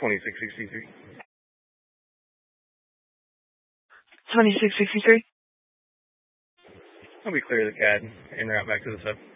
2663. 2663. I'll be clear of the CAD en route back to the sub.